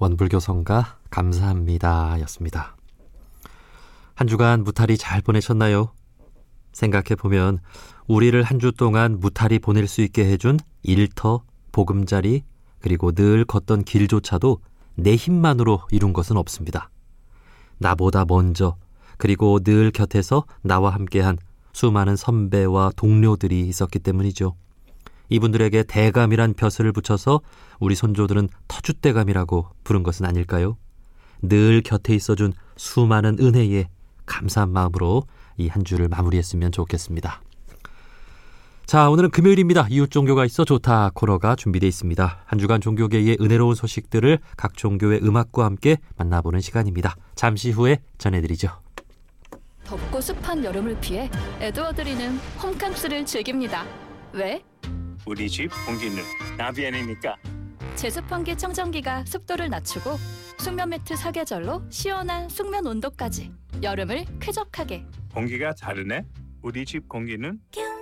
원불교성가 감사합니다 였습니다. 한 주간 무탈히 잘 보내셨나요? 생각해보면 우리를 한 주 동안 무탈히 보낼 수 있게 해준 일터, 보금자리, 그리고 늘 걷던 길조차도 내 힘만으로 이룬 것은 없습니다. 나보다 먼저, 그리고 늘 곁에서 나와 함께한 수많은 선배와 동료들이 있었기 때문이죠. 이분들에게 대감이란 벼슬을 붙여서 우리 선조들은 터줏대감이라고 부른 것은 아닐까요? 늘 곁에 있어준 수많은 은혜에 감사한 마음으로 이 한 주를 마무리했으면 좋겠습니다. 자, 오늘은 금요일입니다. 이웃 종교가 있어 좋다 코너가 준비되어 있습니다. 한 주간 종교계의 은혜로운 소식들을 각 종교의 음악과 함께 만나보는 시간입니다. 잠시 후에 전해드리죠. 덥고 습한 여름을 피해 에드워드리는 홈캉스를 즐깁니다. 왜? 우리 집 공기는 나비아니니까. 제습환기 청정기가 습도를 낮추고 숙면 매트 사계절로 시원한 숙면 온도까지 여름을 쾌적하게. 공기가 다르네. 우리 집 공기는